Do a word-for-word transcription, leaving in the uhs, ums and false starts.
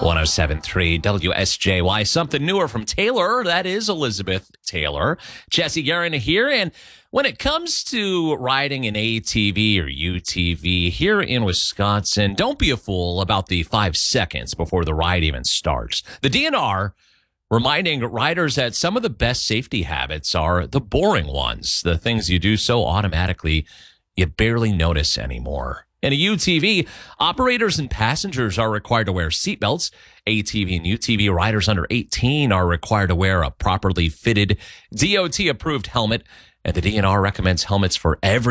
one oh seven point three W S J Y. Something newer from Taylor. That is Elizabeth Taylor. Jesse Guerin here. And when it comes to riding an A T V or U T V here in Wisconsin, don't be a fool about the five seconds before the ride even starts. The D N R reminding riders that some of the best safety habits are the boring ones, the things you do so automatically you barely notice anymore. In a U T V, operators and passengers are required to wear seatbelts. A T V and U T V riders under eighteen are required to wear a properly fitted D O T-approved helmet, and the D N R recommends helmets for every